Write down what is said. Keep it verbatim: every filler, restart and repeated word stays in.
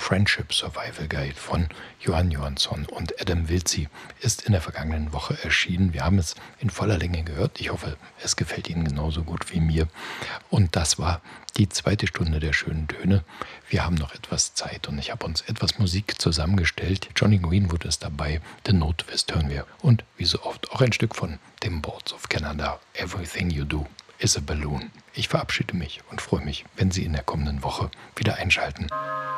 Friendship Survival Guide von Johann Johansson und Adam Wiltzy ist in der vergangenen Woche erschienen. Wir haben es in voller Länge gehört. Ich hoffe, es gefällt Ihnen genauso gut wie mir. Und das war die zweite Stunde der schönen Töne. Wir haben noch etwas Zeit und ich habe uns etwas Musik zusammengestellt. Johnny Greenwood ist dabei, The Notwist hören wir und wie so oft auch ein Stück von Tim Boards of Canada, Everything You Do is a Balloon. Ich verabschiede mich und freue mich, wenn Sie in der kommenden Woche wieder einschalten.